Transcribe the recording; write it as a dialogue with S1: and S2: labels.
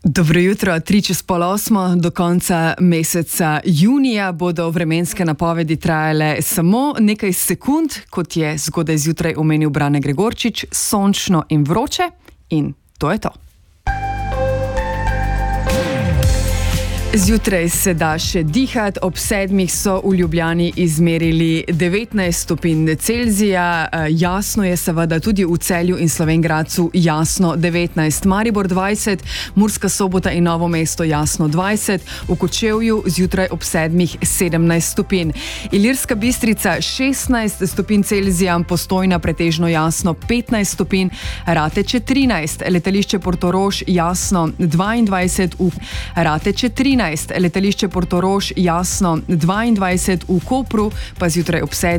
S1: Dobro jutro, 7:03, do konca meseca junija bodo vremenske napovedi trajale samo nekaj sekund, kot je zgodaj zjutraj omenil Brane Gregorčič, sončno in vroče, in to je to. Zjutraj se da še dihati, ob 7 so v Ljubljani izmerili 19 stopinj Celzija, jasno je seveda tudi v Celju in Slovenj Gradcu jasno 19, Maribor 20, Murska Sobota in Novo mesto jasno 20, v Kočevju zjutraj ob 7 17 stopinj, Ilirska Bistrica 16 stopinj Celzija, Postojna pretežno jasno 15 stopinj, Rateče 13, letališče Portorož jasno 22, Rateče 13, letališče Portorož jasno 22, v Kopru pa zjutraj ob 7